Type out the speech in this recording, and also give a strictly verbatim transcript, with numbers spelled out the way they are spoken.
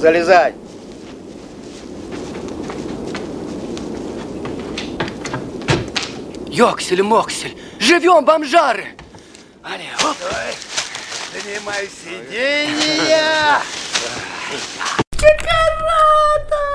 Залезай. Йоксель-моксель, живем, бомжары! Али, оп. Давай, занимай сиденье. Чекарата!